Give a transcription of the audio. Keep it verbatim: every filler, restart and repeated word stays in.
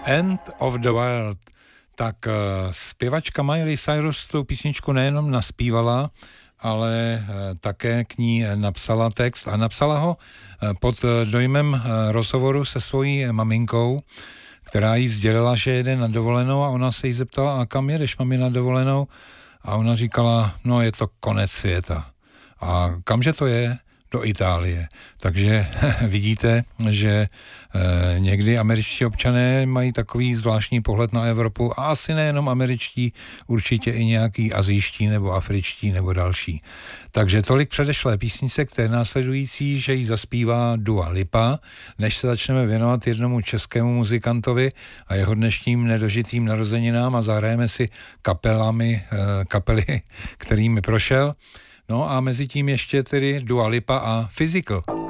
End of the World. Tak uh, zpěvačka Miley Cyrus tu písničku nejenom naspívala, ale uh, také k ní napsala text a napsala ho uh, pod uh, dojmem uh, rozhovoru se svojí maminkou, která jí sdělila, že jede na dovolenou a ona se jí zeptala, a kam jedeš, mami, na dovolenou? A ona říkala, no je to konec světa. A kamže to je? Do Itálie. Takže vidíte, že e, někdy američtí občané mají takový zvláštní pohled na Evropu a asi nejenom američtí, určitě i nějaký azijští nebo afričtí nebo další. Takže tolik předešlé písnice k té následující, že ji zaspívá Dua Lipa, než se začneme věnovat jednomu českému muzikantovi a jeho dnešním nedožitým narozeninám a zahrajeme si kapelami, e, kapely, kterými prošel. No a mezi tím ještě tedy Dua Lipa a Physical.